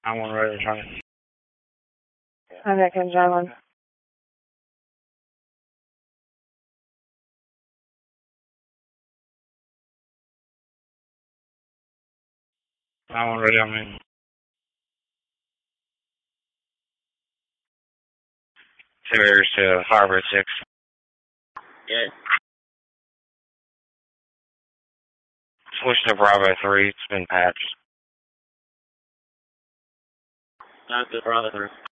I'm on ready to try. Okay, can John. I'm on ready. I'm in. Series to Harbor 6. Yeah. Switch to Bravo 3. It's been patched. Not the brother.